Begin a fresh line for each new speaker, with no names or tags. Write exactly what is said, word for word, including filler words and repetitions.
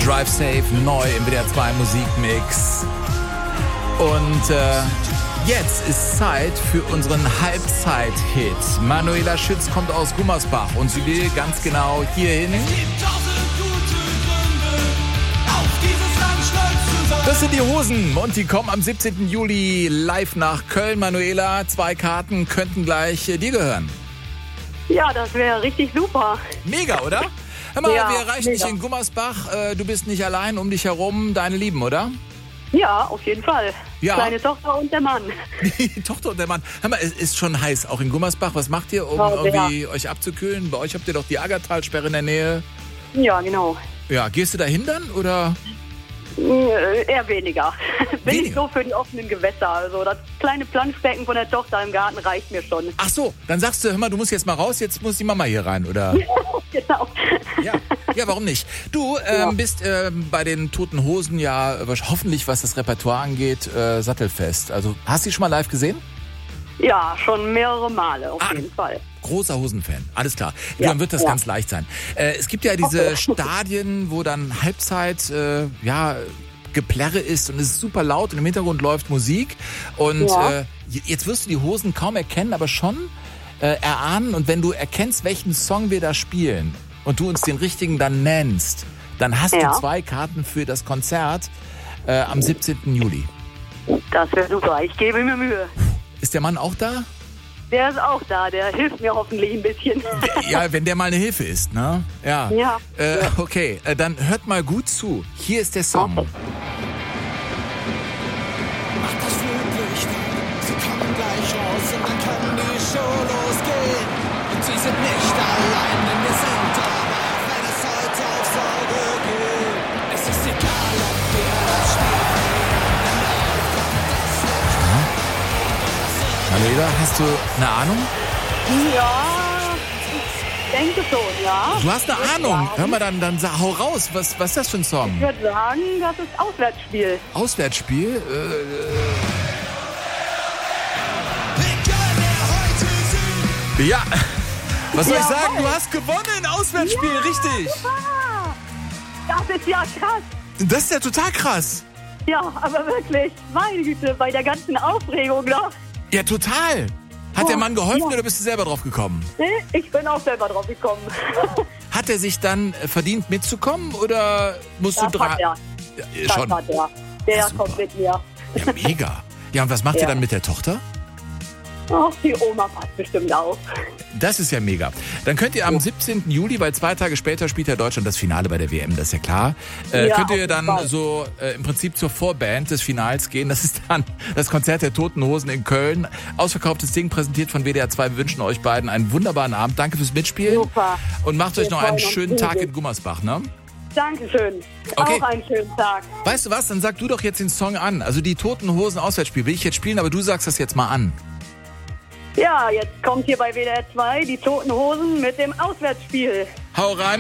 Drive Safe, neu im W D R zwei Musikmix. Und äh, jetzt ist Zeit für unseren Halbzeit-Hit. Manuela Schütz kommt aus Gummersbach und sie will ganz genau hierhin. Das sind die Hosen und die kommen am siebzehnten Juli live nach Köln. Manuela, zwei Karten könnten gleich dir gehören.
Ja, das wäre richtig super.
Mega, oder? Hör mal,
Ja,
wir erreichen
mega.
dich in Gummersbach. Du bist nicht allein, um dich herum deine Lieben, oder?
Ja, auf jeden Fall.
Ja.
Kleine Tochter und der Mann.
Die Tochter und der Mann. Hör mal, es ist schon heiß, auch in Gummersbach. Was macht ihr, um
Oh,
irgendwie euch abzukühlen? Bei euch habt ihr doch die Aggertalsperre in der Nähe.
Ja, genau.
Ja, gehst du da hin dann, oder?
Äh, Eher weniger. Bin ich
Weniger?
so für die offenen Gewässer. Also das kleine Planschbecken von der Tochter im Garten reicht mir schon.
Ach so, dann sagst du, hör mal, du musst jetzt mal raus, jetzt muss die Mama hier rein, oder?
Genau.
Ja, ja, warum nicht? Du ähm,
Ja.
bist ähm, bei den Toten Hosen ja äh, hoffentlich, was das Repertoire angeht, äh, sattelfest. Also, hast du die schon mal live gesehen?
Ja, schon mehrere Male, auf
Ah.
jeden Fall.
Großer Hosenfan, alles klar. Du,
Ja,
dann wird das
ja.
ganz leicht sein. Äh, es gibt ja diese
Okay.
Stadien, wo dann Halbzeit, äh, ja, Geplärre ist und es ist super laut und im Hintergrund läuft Musik. Und
Ja.
äh, jetzt wirst du die Hosen kaum erkennen, aber schon äh, erahnen. Und wenn du erkennst, welchen Song wir da spielen und du uns den richtigen dann nennst, dann hast
Ja.
du zwei Karten für das Konzert äh, am siebzehnten Juli.
Das wäre super. Ich gebe mir Mühe.
Ist der Mann auch da?
Der ist auch da. Der hilft mir hoffentlich ein bisschen.
Ja, wenn der mal eine Hilfe ist, ne? Ja.
Ja.
Äh,
Ja.
okay, äh, dann hört mal gut zu. Hier ist der Song.
Okay.
Mach das Flutlicht, sie kommen gleich raus und dann kann die Show losgehen. Und sie sind nicht allein, denn wir sind dabei, wenn es heute aufs Auge geht. Es ist egal, ob wir das Spiel verlieren, denn aufkommt das Licht.
Manuela, hast du eine Ahnung?
Ja, ich denke schon, ja.
Du hast eine
Ich
Ahnung.
würd
Hör mal, dann, dann sag, hau raus. Was, was ist das für ein Song?
Ich würde sagen, das ist Auswärtsspiel.
Auswärtsspiel? Äh,
Egal, wer heute singt.
ja. Was soll ich
Jawohl.
sagen? Du hast gewonnen. Auswärtsspiel, richtig.
Ah, das ist ja krass.
Das ist ja total krass.
Ja, aber wirklich, meine Güte, bei der ganzen Aufregung noch.
Ja, total. Hat der
Oh,
Mann geholfen
ja.
oder bist du selber drauf gekommen?
Nee, ich bin auch selber drauf gekommen.
Hat er sich dann äh, verdient mitzukommen oder musst
Das
du dran?
hat er.
Ja, äh,
Das
schon.
hat er. Der
Ja, super.
kommt mit mir.
Ja, mega. Ja, und was macht ihr
Ja.
dann mit der Tochter?
Ach, die Oma passt bestimmt auf.
Das ist ja mega. Dann könnt ihr am siebzehnten Juli, weil zwei Tage später spielt ja Deutschland das Finale bei der W M, das ist ja klar, äh,
Ja,
könnt
auf
ihr
jeden
dann
Fall.
so äh, im Prinzip zur Vorband des Finals gehen. Das ist dann das Konzert der Toten Hosen in Köln. Ausverkauftes Ding, präsentiert von W D R zwei. Wir wünschen euch beiden einen wunderbaren Abend. Danke fürs Mitspielen.
Super.
Und macht euch
Wir
noch einen
freuen uns
schönen Tag
riesig.
in Gummersbach, ne?
Dankeschön.
Okay.
Auch einen schönen Tag.
Weißt du was? Dann sag du doch jetzt den Song an. Also die Toten Hosen Auswärtsspiel will ich jetzt spielen, aber du sagst das jetzt mal an.
Ja, jetzt kommt hier bei W D R zwei die Toten Hosen mit dem Auswärtsspiel.
Hau rein.